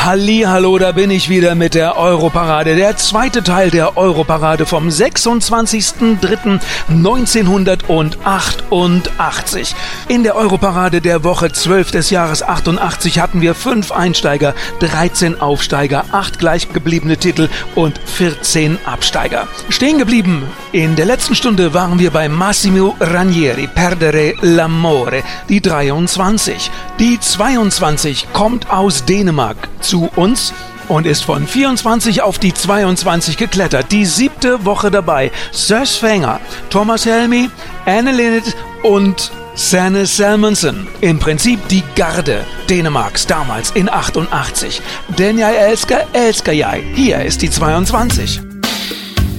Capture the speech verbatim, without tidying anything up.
Hallihallo, da bin ich wieder mit der Europarade, der zweite Teil der Europarade vom sechsundzwanzigsten dritten neunzehnhundertachtundachtzig. In der Europarade der Woche zwölf des Jahres achtundachtzig hatten wir fünf Einsteiger, dreizehn Aufsteiger, acht gleichgebliebene Titel und vierzehn Absteiger. Stehen geblieben in der letzten Stunde waren wir bei Massimo Ranieri, Perdere l'amore, die dreiundzwanzig. Die zweiundzwanzig kommt aus Dänemark zu uns und ist von vierundzwanzig auf die zweiundzwanzig geklettert. Die siebte Woche dabei. Søs Fenger, Thomas Helmi, Anne Linnet und Sanne Salmonsen. Im Prinzip die Garde Dänemarks damals in achtundachtzig. Den jeg elsker, elsker jeg. Hier ist die zweiundzwanzig.